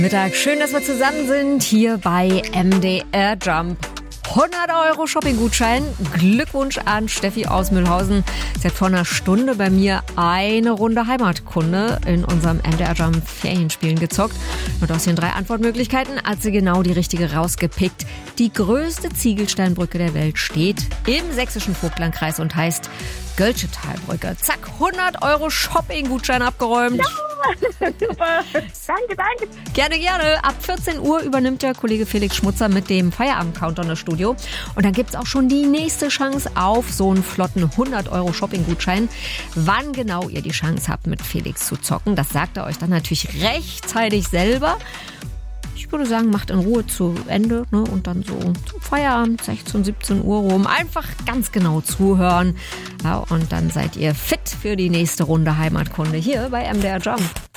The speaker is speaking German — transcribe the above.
Mittag, schön, dass wir zusammen sind hier bei MDR Jump. 100 € Shopping-Gutschein. Glückwunsch an Steffi aus Mühlhausen. Sie hat vor einer Stunde bei mir eine Runde Heimatkunde in unserem MDR Jump Ferienspielen gezockt. Und aus den 3 Antwortmöglichkeiten hat sie genau die richtige rausgepickt. Die größte Ziegelsteinbrücke der Welt steht im sächsischen Vogtlandkreis und heißt Göltsche-Talbrücke. Zack, 100 € Shopping-Gutschein abgeräumt. Ja, super. Danke. Gerne. Ab 14 Uhr übernimmt der Kollege Felix Schmutzer mit dem Feierabend-Countdown das Studio. Und dann gibt's auch schon die nächste Chance auf so einen flotten 100 € Shopping-Gutschein. Wann genau ihr die Chance habt, mit Felix zu zocken, das sagt er euch dann natürlich rechtzeitig selber. Ich würde sagen, macht in Ruhe zu Ende, ne? Und dann so zum Feierabend, 16, 17 Uhr rum. Einfach ganz genau zuhören. Ja, und dann seid ihr fit für die nächste Runde Heimatkunde hier bei MDR Jump.